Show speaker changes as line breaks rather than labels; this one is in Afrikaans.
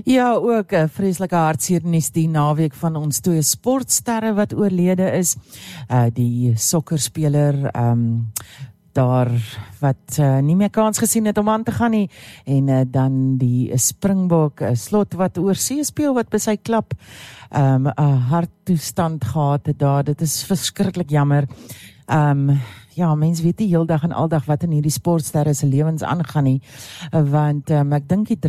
Ja, ook 'n vreeslike hartseer nuus die naweek van ons twee sportsterre wat oorlede is. Die sokkerspeler daar wat nie meer kans gesien het om aan te gaan nie, en dan die Springbok slot wat oorsee speel wat by sy klap 'n harttoestand gehad het daar. Dit is verskriklik jammer. Ja, mens weet nie heeldag en aldag wat in hierdie sportsterre se lewens aangaan nie, want ek dink die